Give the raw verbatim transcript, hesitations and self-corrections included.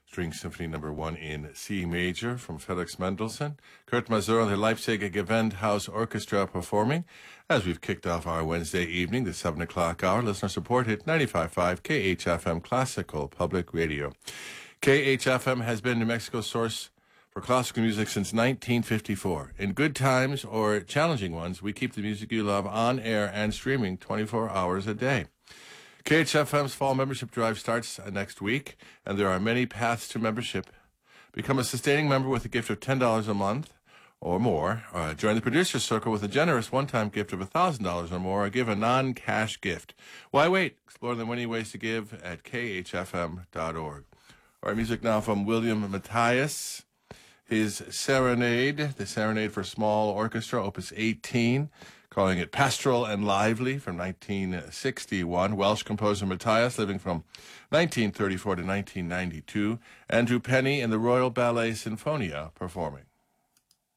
String Symphony Number One in C major from Felix Mendelssohn. Kurt Masur and the Leipzig Gewandhaus Orchestra performing as we've kicked off our Wednesday evening, the seven o'clock hour. Listener supported ninety-five point five K H F M Classical Public Radio. K H F M has been New Mexico's source for classical music since nineteen fifty-four. In good times or challenging ones, we keep the music you love on air and streaming twenty-four hours a day. K H F M's fall membership drive starts next week, and there are many paths to membership. Become a sustaining member with a gift of ten dollars a month or more. Uh, join the producer's circle with a generous one-time gift of one thousand dollars or more, or give a non-cash gift. Why wait? Explore the many ways to give at K H F M dot org. Our music now from William Matthias. His Serenade, the Serenade for Small Orchestra, Opus eighteen, calling it Pastoral and Lively, from nineteen sixty-one. Welsh composer Matthias, living from nineteen thirty-four to nineteen ninety-two. Andrew Penny and the Royal Ballet Sinfonia performing.